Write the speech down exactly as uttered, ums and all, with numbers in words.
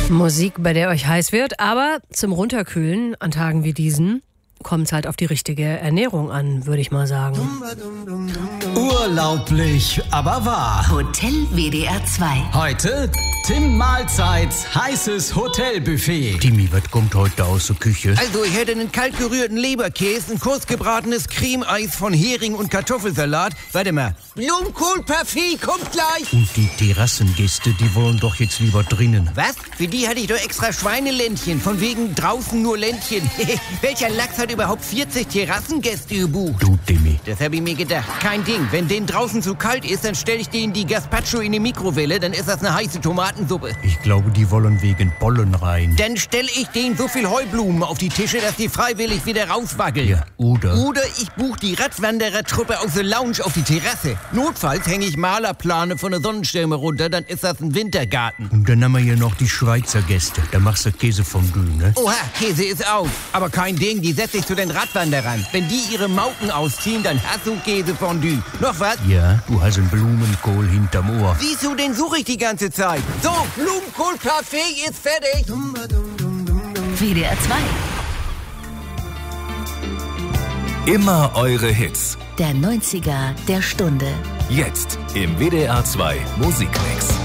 Musik, bei der euch heiß wird, aber zum Runterkühlen an Tagen wie diesen kommt es halt auf die richtige Ernährung an, würde ich mal sagen. Urlaublich, aber wahr. Hotel W D R zwei. Heute Tim Mahlzeits heißes Hotelbuffet. Timmy, was kommt heute aus der Küche? Also, ich hätte einen kalt gerührten Leberkäse, ein kurzgebratenes Creme-Eis von Hering und Kartoffelsalat. Warte mal. Blumenkohl-Parfait kommt gleich. Und die Terrassengäste, die wollen doch jetzt lieber drinnen. Was? Für die hatte ich doch extra Schweineländchen. Von wegen draußen nur Ländchen. Welcher Lachs hat überhaupt vierzig Terrassengäste gebucht? Du, Timmy. Das habe ich mir gedacht. Kein Ding. Wenn denen draußen zu kalt ist, dann stelle ich denen die Gazpacho in die Mikrowelle. Dann ist das eine heiße Tomatensuppe. Ich glaube, die wollen wegen Pollen rein. Dann stelle ich denen so viel Heublumen auf die Tische, dass die freiwillig wieder rauswackeln. Ja, oder? Oder ich buche die Radwanderertruppe aus der Lounge auf die Terrasse. Notfalls hänge ich Malerplane von der Sonnenstürme runter, dann ist das ein Wintergarten. Und dann haben wir hier noch die Schweizer Gäste. Da machst du Käsefondue, ne? Oha, Käse ist auf. Aber kein Ding, die setze ich zu den Radwanderern. Wenn die ihre Mauken ausziehen, dann hast du Käsefondue. Noch was? Ja, du hast einen Blumenkohl hinterm Ohr. Siehst du, den suche ich die ganze Zeit. So, Blumenkohl-Parfait ist fertig. W D R zwei. Immer eure Hits. Der neunziger der Stunde. Jetzt im W D R zwei Musikmix.